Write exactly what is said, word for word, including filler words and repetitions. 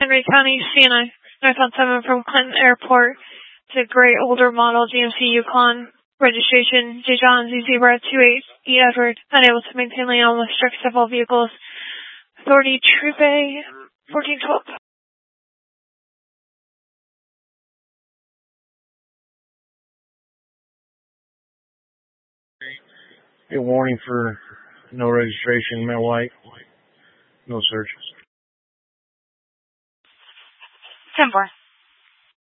Henry County, C N I, North on seven from Clinton Airport to gray older model G M C Yukon, registration J. John Z Zebra two eight E Edward, unable to maintain lane on with strict several vehicles. Authority Troop A, fourteen twelve. Get a warning for no registration, Mel White, no search. ten four.